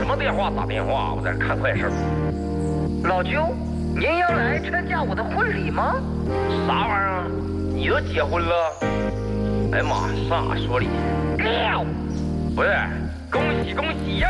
什么电话打电话？我在这看快事。 老舅，您要来参加我的婚礼吗？ 啥玩意儿？你都结婚了？哎呀妈，啥说理？ 撂！ 不是，恭喜恭喜呀！